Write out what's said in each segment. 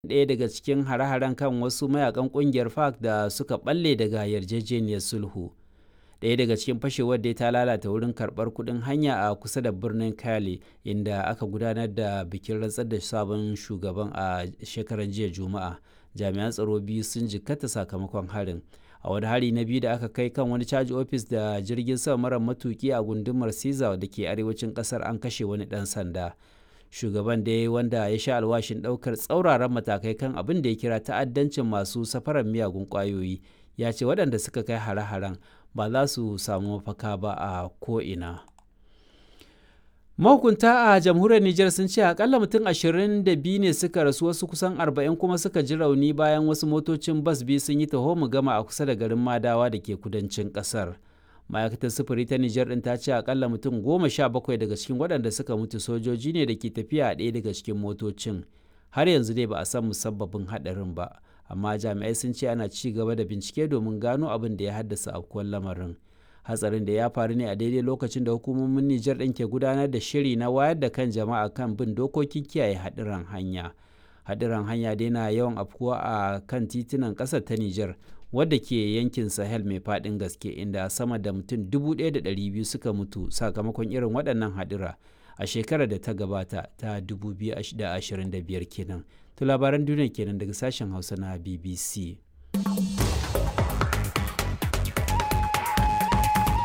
ɗaya daga cikin hare-haren kan wasu mayakan ƙungiyar FARC da suka ɓalle daga yarjejeniyar sulhu. Ɗaya daga cikin fashewar dai ta lalata wurin karɓar kuɗin hanya a kusa da birnin Cali, inda aka gudanar da bikin rantsar da sabon shugaban a shekaran jiya Juma'a. Jami'an tsaro biyu sun jikkata sakamakon harin. A wani hari na biyu da aka kai kan wani caji ofis da jirgin sama mara matuki a gundumar Siza da ke arewacin ƙasar, an kashe wani ɗan sanda. Shugaban da wanda ya sha alwashin ɗaukar tsauraran matakai kan abin da ya kira ta'addancin masu safarar miyagun ƙwayoyi, ya ce waɗanda suka kai hare-haren ba za su samu mafaka ba a ko'ina. Mahukunta a jamhuriyar Nijar sun ce akalla mutum 22 ne suka rasu, wasu kusan 40 kuma suka ji rauni bayan wasu motocin bas biyu sun yi taho-mu-gama a kusa da garin Madawa da ke kudancin ƙasar. Ma'aikatar sufuri ta Nijar ɗin ta ce akalla mutum 17 daga cikin waɗanda suka mutu sojoji ne da ke tafiya a ɗaya daga cikin motocin. Har yanzu dai ba a san musabbabin haɗarin ba, amma jami'ai sun ce ana ci gaba da bincike domin gano abin da ya haddasa afkuwar lamarin. Hatsarin da ya faru ne a daidai lokacin da hukumomin Nijar ɗin ke gudanar da shiri na wayar da kan jama'a kan bin dokokin kiyaye haɗuran hanya. Haɗuran hanya dai na yawan afkuwa a kan titunan ƙasar ta Nijar, wadda ke yankin Sahel mai faɗin gaske, inda sama da mutum 1,200 suka mutu sakamakon irin waɗannan haɗura a shekarar da ta gabata ta 2025 kenan. To labaran duniya kenan daga sashen Hausa na BBC.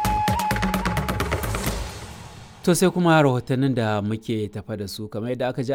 To sai kuma rahotannin da muke tafa da su, kamar yadda aka ji